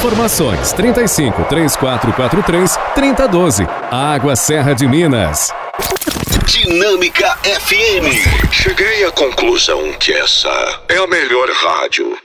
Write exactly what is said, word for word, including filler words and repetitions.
Informações trinta e cinco, três quatro quatro três, trinta e doze. Água Serra de Minas. Dinâmica F M. Cheguei à conclusão que essa é a melhor rádio.